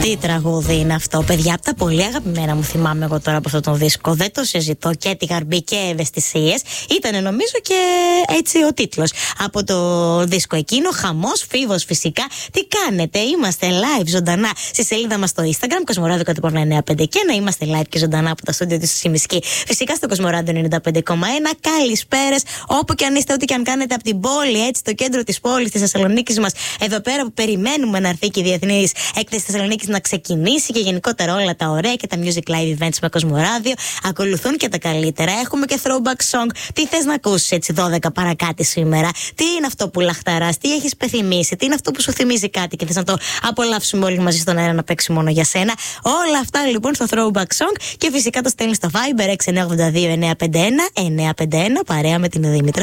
Τι τραγούδι είναι αυτό, παιδιά, από τα πολύ αγαπημένα μου, θυμάμαι εγώ τώρα από αυτό το δίσκο. Δεν το συζητώ, και τη γαρμπή και ευαισθησίες. Ήταν νομίζω και έτσι ο τίτλος από το δίσκο εκείνο. Χαμός, φίβος φυσικά. Τι κάνετε, είμαστε live ζωντανά στη σελίδα μας στο Instagram, Κοσμοράδιο @ 951, και να είμαστε live και ζωντανά από τα στούντιο της Σιμισκή. Φυσικά στο Κοσμοράδιο 95,1. Καλησπέρες, όπου και αν είστε, ό,τι και αν κάνετε από την πόλη, έτσι, το κέντρο της πόλης της Θεσσαλονίκης μας, εδώ πέρα που περιμένουμε να έρθει και η Διεθνής Έκθεση Θεσσαλονίκης να ξεκινήσει, και γενικότερα όλα τα ωραία και τα music live events με Κοσμοράδιο. Ακολουθούν και τα καλύτερα. Έχουμε και throwback song. Τι θες να ακούσεις έτσι 12 παρακάτω σήμερα? Τι είναι αυτό που λαχταράς? Τι έχεις πεθυμίσει? Τι είναι αυτό που σου θυμίζει κάτι και θες να το απολαύσουμε όλοι μαζί στον αέρα, να παίξει μόνο για σένα? Όλα αυτά λοιπόν στο throwback song, και φυσικά το στέλνεις στο Viber 6982 951 951, παρέα με την Δήμητρα.